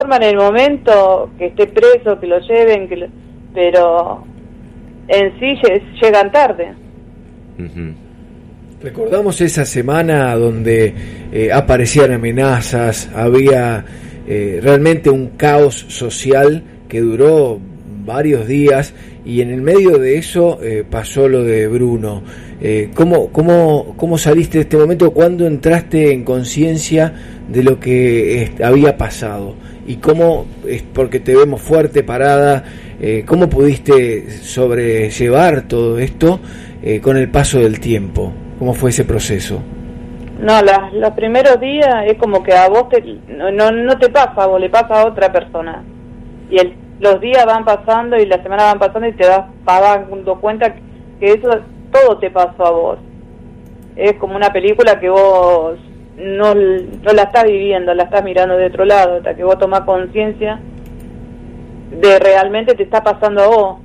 forma en el momento que esté preso, que lo lleven, pero en sí llegan tarde. Uh-huh. Recordamos esa semana donde aparecían amenazas, había realmente un caos social que duró varios días, y en el medio de eso pasó lo de Bruno. ¿Cómo saliste de este momento? ¿Cuándo entraste en conciencia de lo que había pasado? ¿Y cómo, porque te vemos fuerte, parada, cómo pudiste sobrellevar todo esto con el paso del tiempo? ¿Cómo fue ese proceso? No, los primeros días es como que a vos no te pasa, a vos le pasa a otra persona. Y los días van pasando y las semanas van pasando y te vas dando cuenta que eso todo te pasó a vos. Es como una película que vos no la estás viviendo, la estás mirando de otro lado, hasta que vos tomás conciencia de realmente te está pasando a vos.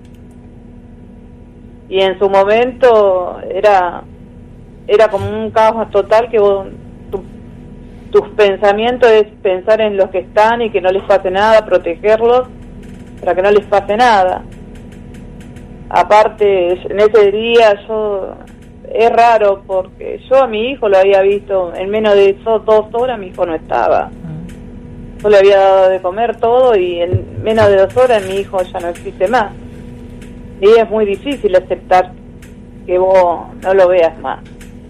Y en su momento era como un caos total, que vos, tus pensamientos es pensar en los que están y que no les pase nada, protegerlos para que no les pase nada. Aparte, en ese día es raro porque yo a mi hijo lo había visto en menos de 2 horas, mi hijo no estaba. Yo le había dado de comer todo y en menos de 2 horas mi hijo ya no existe más. Y es muy difícil aceptar que vos no lo veas más.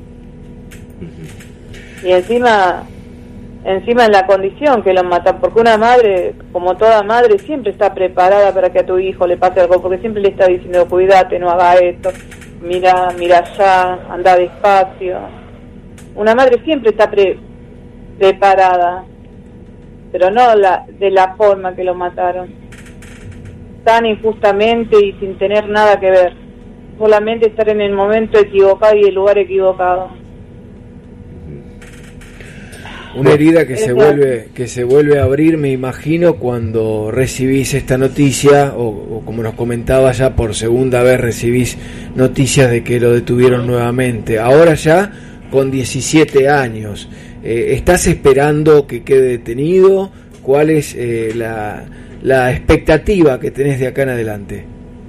Y encima en la condición que lo matan, porque una madre, como toda madre, siempre está preparada para que a tu hijo le pase algo, porque siempre le está diciendo, cuídate, no haga esto, mira allá, anda despacio. Una madre siempre está preparada, pero no de la forma que lo mataron, tan injustamente y sin tener nada que ver, solamente estar en el momento equivocado y el lugar equivocado. Una herida que se vuelve a abrir, me imagino, cuando recibís esta noticia, o como nos comentaba, ya por segunda vez recibís noticias de que lo detuvieron nuevamente. Ahora ya con 17 años. ¿Estás esperando que quede detenido? ¿Cuál es la expectativa que tenés de acá en adelante?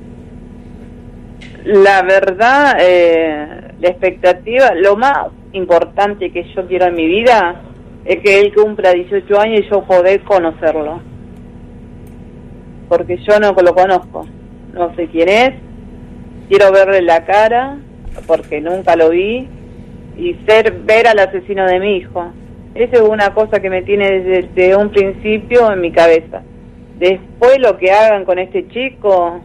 La verdad, la expectativa, lo más importante que yo quiero en mi vida es que él cumpla 18 años y yo poder conocerlo. Porque yo no lo conozco, no sé quién es, quiero verle la cara, porque nunca lo vi, y ver al asesino de mi hijo. Esa es una cosa que me tiene desde un principio en mi cabeza. Después lo que hagan con este chico,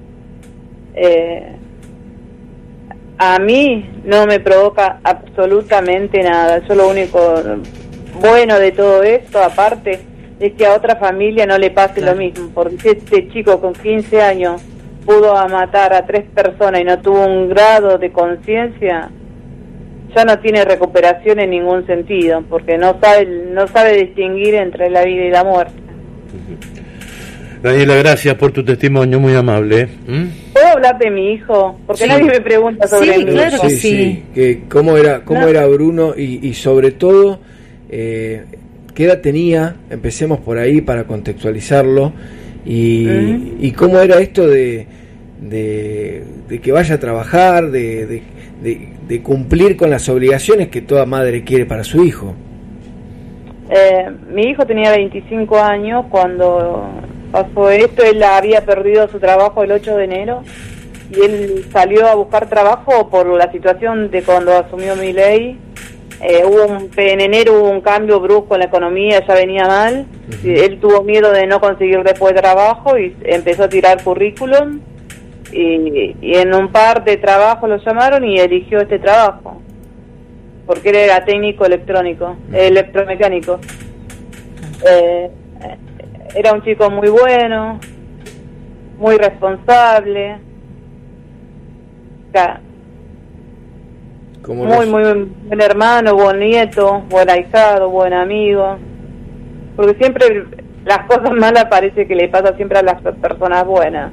a mí no me provoca absolutamente nada. Yo lo único bueno de todo esto, aparte, es que a otra familia no le pase lo mismo, porque si este chico con 15 años pudo matar a 3 personas y no tuvo un grado de conciencia, ya no tiene recuperación en ningún sentido, porque no sabe distinguir entre la vida y la muerte. Daniela, gracias por tu testimonio, muy amable. ¿Puedo hablar de mi hijo? Porque nadie me pregunta sobre mí. Claro que sí. Que ¿cómo era Bruno? Y sobre todo, ¿qué edad tenía? Empecemos por ahí para contextualizarlo. Y cómo era esto de que vaya a trabajar, de cumplir con las obligaciones que toda madre quiere para su hijo. Mi hijo tenía 25 años cuando pasó esto. Él había perdido su trabajo el 8 de enero y él salió a buscar trabajo por la situación de cuando asumió Milei. En enero hubo un cambio brusco en la economía, ya venía mal. Él tuvo miedo de no conseguir después trabajo y empezó a tirar currículum, y en un par de trabajos lo llamaron y eligió este trabajo porque él era técnico electromecánico. Era un chico muy bueno, muy responsable, muy buen hermano, buen nieto, buen ahijado, buen amigo, porque siempre las cosas malas parece que le pasa siempre a las personas buenas.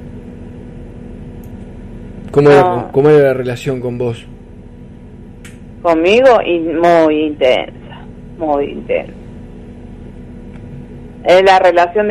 ¿Cómo era la relación con vos? Conmigo, y muy intensa. Es la relación